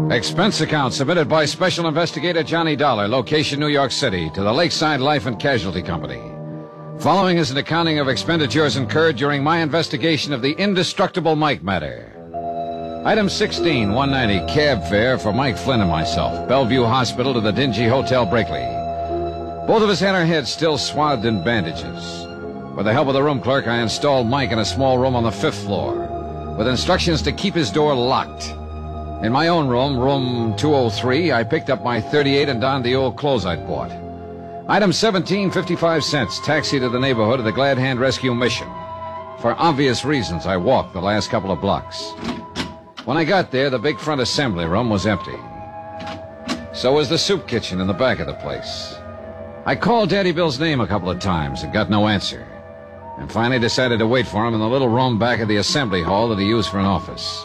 Expense account submitted by Special Investigator Johnny Dollar, location New York City, to the Lakeside Life and Casualty Company. Following is an accounting of expenditures incurred during my investigation of the indestructible Mike matter. Item 16, 190, cab fare for Mike Flynn and myself, Bellevue Hospital to the dingy Hotel Brakely. Both of us had our heads still swathed in bandages. With the help of the room clerk, I installed Mike in a small room on the 5th floor, with instructions to keep his door locked. In my own room, room 203, I picked up my .38 and donned the old clothes I'd bought. Item 17, 55 cents, taxi to the neighborhood of the Glad Hand Rescue Mission. For obvious reasons, I walked the last couple of blocks. When I got there, the big front assembly room was empty. So was the soup kitchen in the back of the place. I called Daddy Bill's name a couple of times and got no answer, and finally decided to wait for him in the little room back of the assembly hall that he used for an office.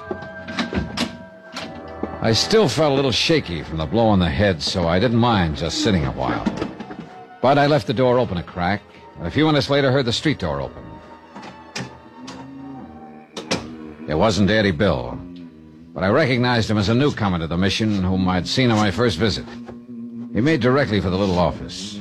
I still felt a little shaky from the blow on the head, so I didn't mind just sitting a while. But I left the door open a crack, and a few minutes later heard the street door open. It wasn't Daddy Bill, but I recognized him as a newcomer to the mission whom I'd seen on my first visit. He made directly for the little office.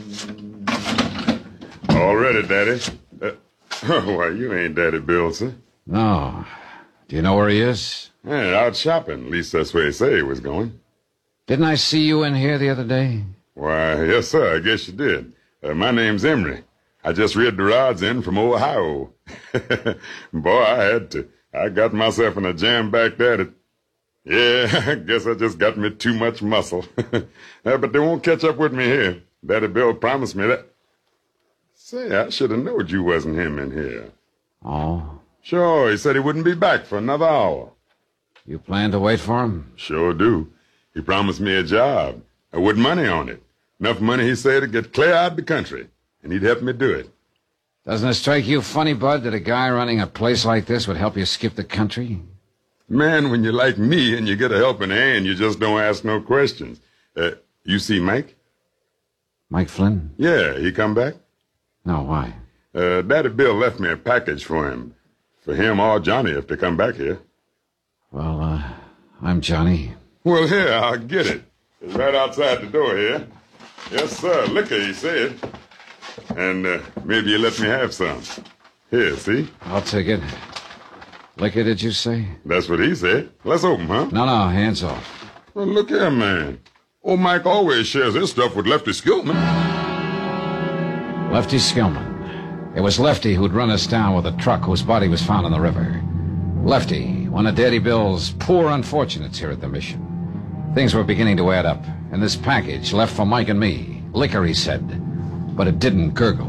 All ready, Daddy. Why, you ain't Daddy Bill, sir. No. Do you know where he is? Yeah, out shopping. At least that's where he said he was going. Didn't I see you in here the other day? Why, yes, sir, I guess you did. My name's Emery. I just read the rods in from Ohio. Boy, I had to. I got myself in a jam back there. Yeah, I guess I just got me too much muscle. But they won't catch up with me here. Daddy Bill promised me that. Say, I should have known you wasn't him in here. Oh? Sure, he said he wouldn't be back for another hour. You plan to wait for him? Sure do. He promised me a job, with money on it. Enough money, he said, to get clear out of the country, and he'd help me do it. Doesn't it strike you funny, Bud, that a guy running a place like this would help you skip the country? Man, when you're like me and you get a helping hand, you just don't ask no questions. You see Mike? Mike Flynn? Yeah, he come back? No, why? Daddy Bill left me a package for him. For him or Johnny if they come back here. Well, I'm Johnny. Well, here, I'll get it. It's right outside the door here. Yes, sir, liquor, he said. And maybe you let me have some. Here, see? I'll take it. Liquor, did you say? That's what he said. Let's open, huh? No, hands off. Well, look here, man. Old Mike always shares his stuff with Lefty Skillman. Lefty Skillman. It was Lefty who'd run us down with a truck whose body was found in the river. Lefty, one of Daddy Bill's poor unfortunates here at the mission. Things were beginning to add up, and this package left for Mike and me. Liquor, he said, but it didn't gurgle.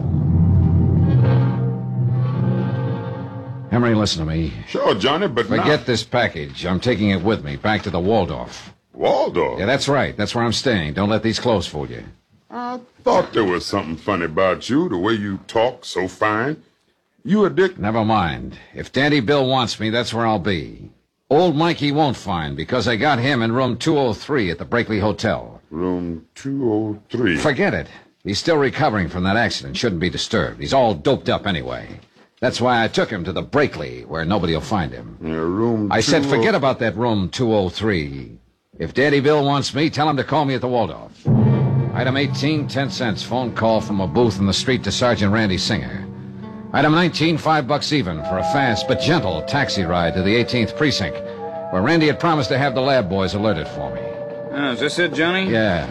Emery, listen to me. Sure, Johnny, but forget this package. I'm taking it with me, back to the Waldorf. Waldorf? Yeah, that's right. That's where I'm staying. Don't let these clothes fool you. I thought there was something funny about you, the way you talk so fine. You a dick? Never mind. If Daddy Bill wants me, that's where I'll be. Old Mikey won't find, because I got him in room 203 at the Brakely Hotel. Room 203? Forget it. He's still recovering from that accident. Shouldn't be disturbed. He's all doped up anyway. That's why I took him to the Brakely, where nobody will find him. Yeah, room I said forget about that room 203. If Daddy Bill wants me, tell him to call me at the Waldorf. Item 18, 10 cents. Phone call from a booth in the street to Sergeant Randy Singer. Item 19, $5 even for a fast but gentle taxi ride to the 18th precinct, where Randy had promised to have the lab boys alerted for me. Is this it, Johnny? Yeah.